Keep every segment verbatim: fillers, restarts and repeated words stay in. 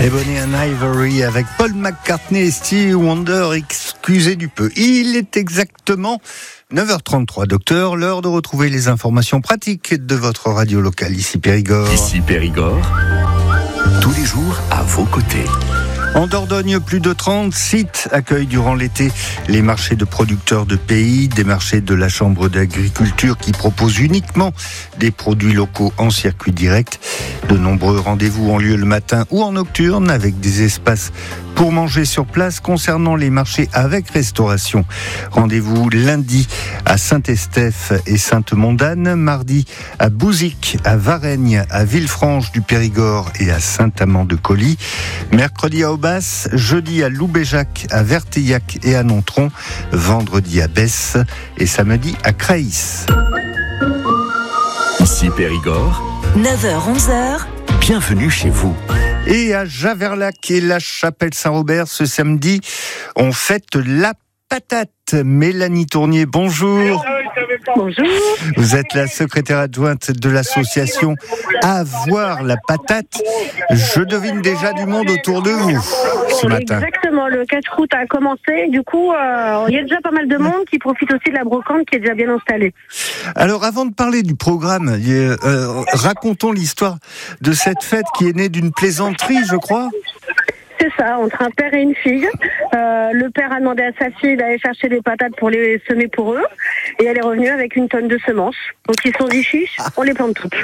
Ebony and Ivory avec Paul McCartney et Stevie Wonder, excusez du peu. Il est exactement neuf heures trente-trois, docteur, l'heure de retrouver les informations pratiques de votre radio locale, ici Périgord. Ici Périgord, tous les jours à vos côtés. En Dordogne, plus de trente sites accueillent durant l'été les marchés de producteurs de pays, des marchés de la Chambre d'agriculture qui proposent uniquement des produits locaux en circuit direct. De nombreux rendez-vous ont lieu le matin ou en nocturne avec des espaces pour manger sur place. Concernant les marchés avec restauration, rendez-vous lundi à Saint-Estèphe et Sainte-Mondane, mardi à Bouzic, à Varennes, à Villefranche du Périgord et à Saint-Amand-de-Coly, mercredi à Aubas, jeudi à Loubéjac, à Verteillac et à Nontron, vendredi à Besse et samedi à Craïs. Ici Périgord, neuf heures onze heures. Bienvenue chez vous. Et à Javerlac et la Chapelle-Saint-Robert, ce samedi, on fête la patate. Mélanie Tournier, bonjour. Bonjour. Vous êtes la secrétaire adjointe de l'association Avoir la patate. Je devine déjà du monde autour de vous ce matin. Exactement, le casse-croûte a commencé. Du coup, euh, il y a déjà pas mal de monde qui profite aussi de la brocante qui est déjà bien installée. Alors, avant de parler du programme, euh, racontons l'histoire de cette fête qui est née d'une plaisanterie, je crois. C'est ça, entre un père et une fille. Euh, le père a demandé à sa fille d'aller chercher des patates pour les semer pour eux. Et elle est revenue avec une tonne de semences. Donc ils se sont dit chiche, on les plante toutes.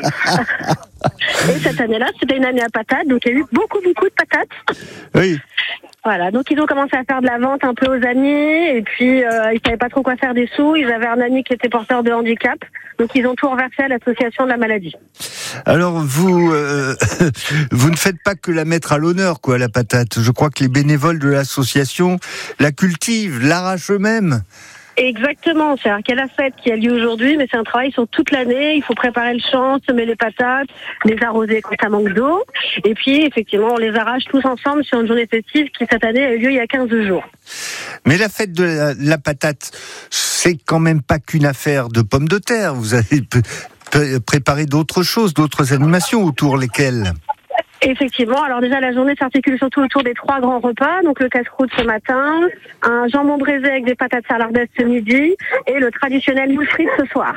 Et cette année-là, c'était une année à patates. Donc il y a eu beaucoup, beaucoup de patates. Oui. Voilà, donc ils ont commencé à faire de la vente un peu aux amis. Et puis euh, ils savaient pas trop quoi faire des sous. Ils avaient un ami qui était porteur de handicap. Donc ils ont tout reversé à l'association de la maladie. Alors vous, euh, vous ne faites pas que la mettre à l'honneur, quoi, la patate. Je crois que les bénévoles de l'association la cultivent, l'arrachent eux-mêmes. Exactement, c'est-à-dire qu'il y a la fête qui a lieu aujourd'hui, mais c'est un travail sur toute l'année. Il faut préparer le champ, semer les patates, les arroser quand ça manque d'eau. Et puis, effectivement, on les arrache tous ensemble sur une journée festive qui, cette année, a eu lieu il y a quinze jours. Mais la fête de la, la patate, c'est quand même pas qu'une affaire de pommes de terre. Vous avez p- p- préparé d'autres choses, d'autres animations autour lesquelles... Effectivement, alors déjà la journée s'articule surtout autour des trois grands repas, donc le casse-croûte ce matin, un jambon braisé avec des patates salardes ce midi et le traditionnel moules frites ce soir.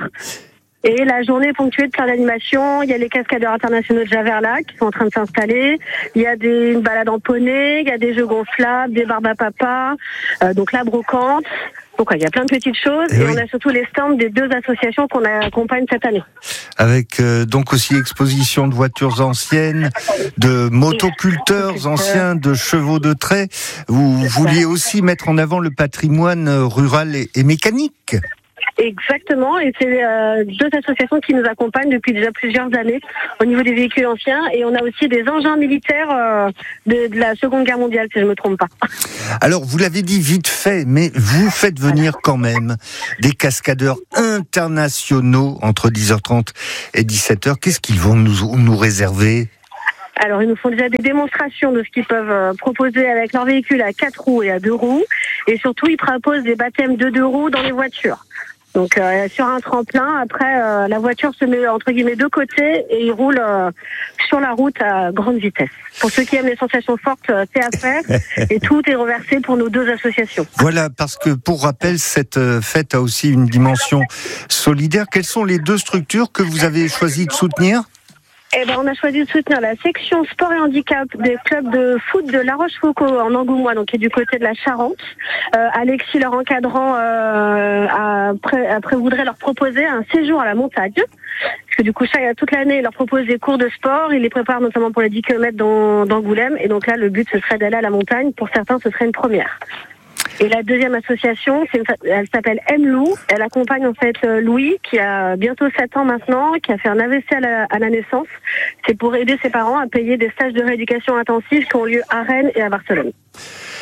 Et la journée est ponctuée de plein d'animations. Il y a les cascadeurs internationaux de Javerlac qui sont en train de s'installer. Il y a des, une balade en poney, il y a des jeux gonflables, des barbes à papa, euh, donc la brocante. Donc il y a plein de petites choses et, et oui. On a surtout les stands des deux associations qu'on accompagne cette année. Avec euh, donc aussi exposition de voitures anciennes, de motoculteurs anciens, de chevaux de trait. Vous vouliez aussi mettre en avant le patrimoine rural et, et mécanique. Exactement, et c'est euh, deux associations qui nous accompagnent depuis déjà plusieurs années au niveau des véhicules anciens, et on a aussi des engins militaires euh, de, de la Seconde Guerre mondiale, si je ne me trompe pas. Alors, vous l'avez dit vite fait, mais vous faites venir quand même des cascadeurs internationaux entre dix heures trente et dix-sept heures. Qu'est-ce qu'ils vont nous, nous réserver ? Alors, ils nous font déjà des démonstrations de ce qu'ils peuvent proposer avec leur véhicule à quatre roues et à deux roues, et surtout, ils proposent des baptêmes de deux roues dans les voitures. Donc euh, sur un tremplin, après euh, la voiture se met entre guillemets de côté et il roule euh, sur la route à grande vitesse. Pour ceux qui aiment les sensations fortes, euh, c'est à faire et tout est reversé pour nos deux associations. Voilà, parce que pour rappel, cette fête a aussi une dimension solidaire. Quelles sont les deux structures que vous avez choisi de soutenir ? Eh ben, on a choisi de soutenir la section sport et handicap des clubs de foot de La Rochefoucauld en Angoumois, donc qui est du côté de la Charente. Euh, Alexis, leur encadrant, euh, après, après voudrait leur proposer un séjour à la montagne. Parce que du coup, ça, toute l'année, il leur propose des cours de sport. Il les prépare notamment pour les dix kilomètres d'Angoulême. Et donc là, le but, ce serait d'aller à la montagne. Pour certains, ce serait une première. Et la deuxième association, c'est une, elle s'appelle M-Lou. Elle accompagne en fait Louis, qui a bientôt sept ans maintenant, qui a fait un A V C à la, à la naissance. C'est pour aider ses parents à payer des stages de rééducation intensive qui ont lieu à Rennes et à Barcelone.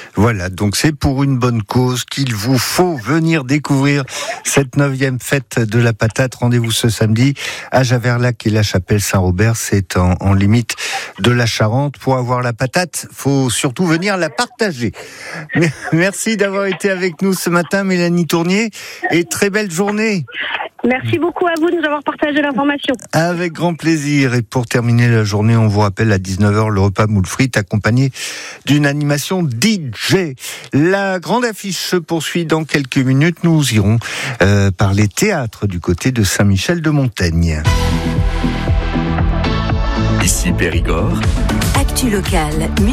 Voilà, donc c'est pour une bonne cause qu'il vous faut venir découvrir cette neuvième fête de la patate. Rendez-vous ce samedi à Javerlac et la chapelle Saint-Robert. C'est en, en limite de la Charente. Pour avoir la patate, faut surtout venir la partager. Merci d'avoir été avec nous ce matin, Mélanie Tournier, et très belle journée. Merci beaucoup à vous de nous avoir partagé l'information. Avec grand plaisir. Et pour terminer la journée, on vous rappelle à dix-neuf heures le repas moule frites accompagné d'une animation D J. La grande affiche se poursuit dans quelques minutes. Nous irons euh, par les théâtres du côté de Saint-Michel-de-Montaigne. Ici Périgord. Actu locale.